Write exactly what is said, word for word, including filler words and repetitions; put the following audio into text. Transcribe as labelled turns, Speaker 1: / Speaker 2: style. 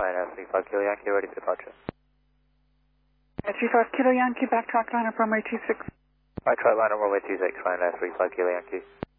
Speaker 1: Line three five Kilo Yankee, ready for departure.
Speaker 2: three five Kilo Yankee, backtrack liner runway two six.
Speaker 1: Right, try line runway two six, line three five Kilo Yankee.